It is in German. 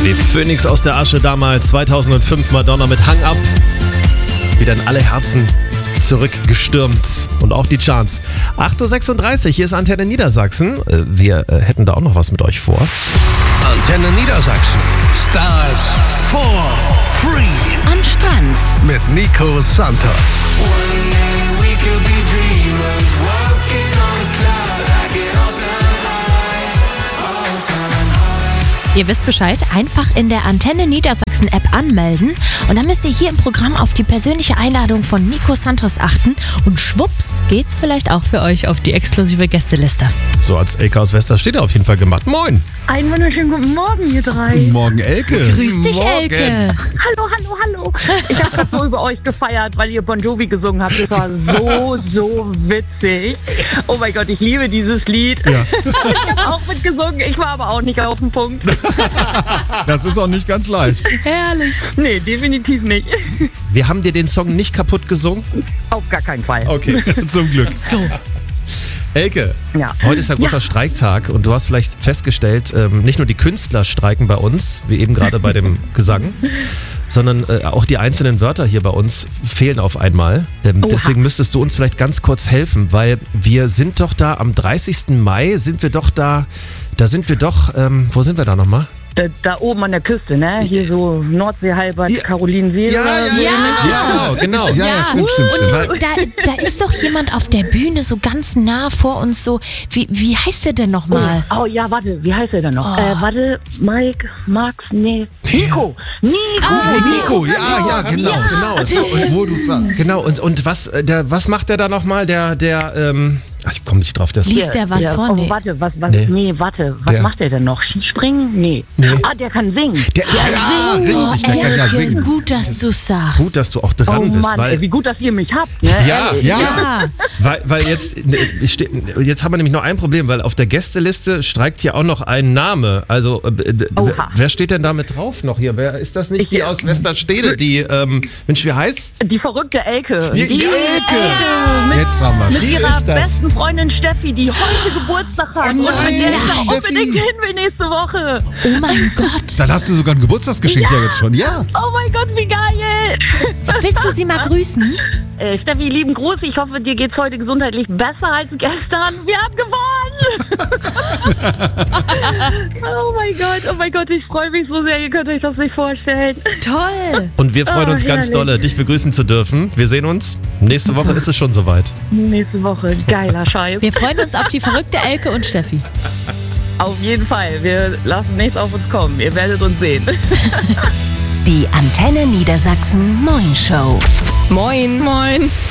Wie Phönix aus der Asche damals, 2005 Madonna mit Hang Up. Wieder in alle Herzen zurückgestürmt und auch die Charts. 8.36 Uhr, hier ist Antenne Niedersachsen. Wir hätten da auch noch was mit euch vor. Antenne Niedersachsen. Stars for free. Am Strand. Mit Nico Santos. Ihr wisst Bescheid, einfach in der Antenne Niedersachsen App anmelden und dann müsst ihr hier im Programm auf die persönliche Einladung von Nico Santos achten und schwupps geht's vielleicht auch für euch auf die exklusive Gästeliste. So als Elke aus Westerstede auf jeden Fall gemacht. Moin! Einen wunderschönen guten Morgen, ihr drei. Guten Morgen, Elke. Grüß dich, Morgen. Elke. Hallo. Ich habe so über euch gefeiert, weil ihr Bon Jovi gesungen habt. Das war so witzig. Oh mein Gott, ich liebe dieses Lied. Ja. Ich habe auch mitgesungen. Ich war aber auch nicht auf dem Punkt. Das ist auch nicht ganz leicht. Herrlich. Nee, definitiv nicht. Wir haben dir den Song nicht kaputt gesungen? Auf gar keinen Fall. Okay. Zum Glück. So. Elke, Ja. heute ist ja großer Streiktag und du hast vielleicht festgestellt, nicht nur die Künstler streiken bei uns, wie eben gerade bei dem Gesang, sondern auch die einzelnen Wörter hier bei uns fehlen auf einmal. Deswegen müsstest du uns vielleicht ganz kurz helfen, weil wir sind doch da am 30. Mai, wo sind wir da nochmal? Da oben an der Küste, ne? Hier so Nordsee, Halbert, Ja. Carolinensee. Genau. Ja, stimmt. Und da ist doch jemand auf der Bühne so ganz nah vor uns so. Wie heißt der denn nochmal? Oh ja, warte, wie heißt er denn noch? Mike, Max, nee. Nico! Nico, ja, genau. Wo du sagst. Genau, und was macht der da nochmal? Ich komme nicht drauf. Liest der was vor? Oh, warte, was macht der denn noch? Skispringen? Nee. Ah, der kann singen. Richtig, der kann ja singen. Gut, dass du sagst. Gut, dass du auch dran bist, Mann, weil ey, wie gut, dass ihr mich habt, ne? Ja. Weil jetzt haben wir nämlich noch ein Problem, weil auf der Gästeliste streikt hier auch noch ein Name. Also, wer steht denn da mit drauf noch hier? Wer ist das nicht? Die aus Westerstede, die, Mensch, wie heißt? Die verrückte Elke. Die Elke! Jetzt haben wir Mit es. ihrer besten Freundin Steffi, die heute Geburtstag hat. Und an der ich Steffi. unbedingt hin will nächste Woche. Oh mein Gott. Dann hast du sogar ein Geburtstagsgeschenk ja jetzt schon, ja. Oh mein Gott, wie geil. Willst du sie mal grüßen? Steffi, lieben Gruß. Ich hoffe, dir geht's heute gesundheitlich besser als gestern. Wir haben gewonnen. Oh mein Gott, ich freue mich so sehr. Ihr könnt euch das nicht vorstellen. Toll. Und wir freuen uns ganz herrlich. dolle, dich begrüßen zu dürfen. Wir sehen uns. Nächste Woche ist es schon soweit. Nächste Woche. Geiler Scheiß. Wir freuen uns auf die verrückte Elke und Steffi. Auf jeden Fall. Wir lassen nichts auf uns kommen. Ihr werdet uns sehen. Die Antenne Niedersachsen Moin Show. Moin.